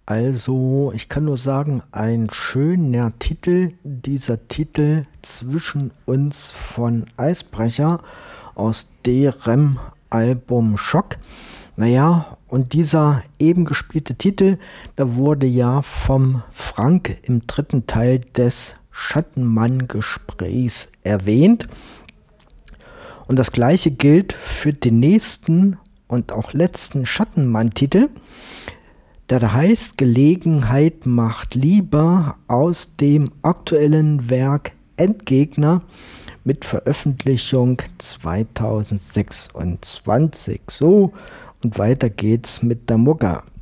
Also, ich kann nur sagen, ein schöner Titel, dieser Titel Zwischen uns von Eisbrecher aus deren Album Schock. Naja, und dieser eben gespielte Titel, da wurde ja vom Frank im dritten Teil des Schattenmann-Gesprächs erwähnt. Und das gleiche gilt für den nächsten und auch letzten Schattenmann-Titel, der da heißt Gelegenheit macht Liebe, aus dem aktuellen Werk Endgegner mit Veröffentlichung 2026. So, und weiter geht's mit der Mucke.